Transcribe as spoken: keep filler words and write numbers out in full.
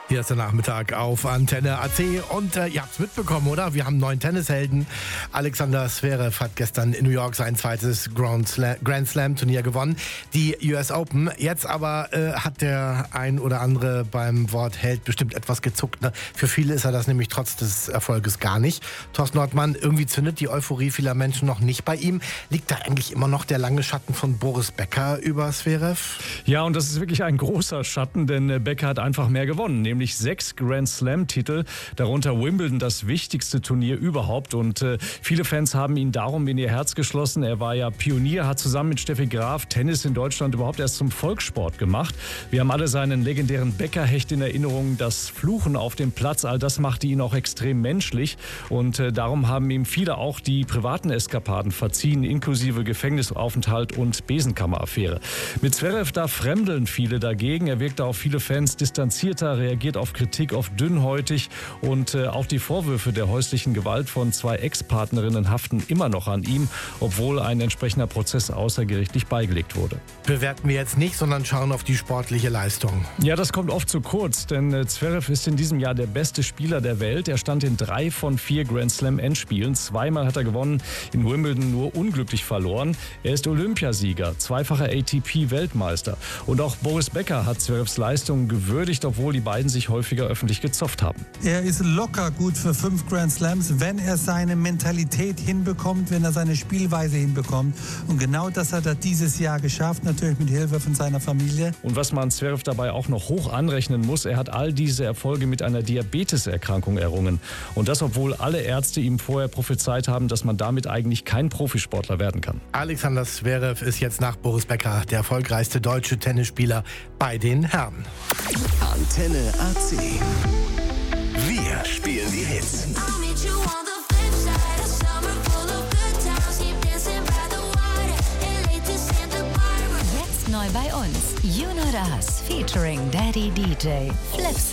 Hier ist der Nachmittag auf Antenne A C und äh, ihr habt es mitbekommen, oder? Wir haben einen neuen Tennishelden. Alexander Zverev hat gestern in New York sein zweites Grand Slam, Grand Slam Turnier gewonnen, die U S Open. Jetzt aber äh, hat der ein oder andere beim Wort Held bestimmt etwas gezuckt. Ne? Für viele ist er das nämlich trotz des Erfolges gar nicht. Thorsten Nordmann, irgendwie zündet die Euphorie vieler Menschen noch nicht bei ihm. Liegt da eigentlich immer noch der lange Schatten von Boris Becker über Zverev? Ja, und das ist wirklich ein großer Schatten, denn Becker hat einfach mehr gewonnen, nämlich sechs Grand Slam-Titel, darunter Wimbledon, das wichtigste Turnier überhaupt. Und äh, viele Fans haben ihn darum in ihr Herz geschlossen. Er war ja Pionier, hat zusammen mit Steffi Graf Tennis in Deutschland überhaupt erst zum Volkssport gemacht. Wir haben alle seinen legendären Becker-Hecht in Erinnerung, das Fluchen auf dem Platz, all das machte ihn auch extrem menschlich. Und äh, darum haben ihm viele auch die privaten Eskapaden verziehen, inklusive Gefängnisaufenthalt und Besenkammer-Affäre. Mit Zverev, da fremdeln viele dagegen. Er wirkte auf viele Fans distanzierter, reagiert auf Kritik, oft dünnhäutig, und äh, auch die Vorwürfe der häuslichen Gewalt von zwei Ex-Partnerinnen haften immer noch an ihm, obwohl ein entsprechender Prozess außergerichtlich beigelegt wurde. Bewerten wir jetzt nicht, sondern schauen auf die sportliche Leistung. Ja, das kommt oft zu kurz, denn äh, Zverev ist in diesem Jahr der beste Spieler der Welt. Er stand in drei von vier Grand Slam Endspielen. Zweimal hat er gewonnen, in Wimbledon nur unglücklich verloren. Er ist Olympiasieger, zweifacher A T P-Weltmeister. Und auch Boris Becker hat Zverevs Leistungen gewürdigt, obwohl die beiden sich häufiger öffentlich gezofft haben. Er ist locker gut für fünf Grand Slams, wenn er seine Mentalität hinbekommt, wenn er seine Spielweise hinbekommt. Und genau das hat er dieses Jahr geschafft, natürlich mit Hilfe von seiner Familie. Und was man Zverev dabei auch noch hoch anrechnen muss, er hat all diese Erfolge mit einer Diabeteserkrankung errungen. Und das, obwohl alle Ärzte ihm vorher prophezeit haben, dass man damit eigentlich kein Profisportler werden kann. Alexander Zverev ist jetzt nach Boris Becker der erfolgreichste deutsche Tennisspieler bei den Herren. Antenne A C. Wir spielen die Hits. Jetzt neu bei uns. You Know Das featuring Daddy D J Flips.